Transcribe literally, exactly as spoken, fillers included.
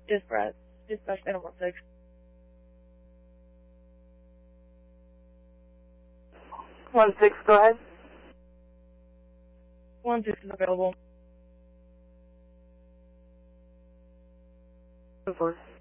Dispatch, dispatch item one six. One six, go ahead. One six is available. Of course.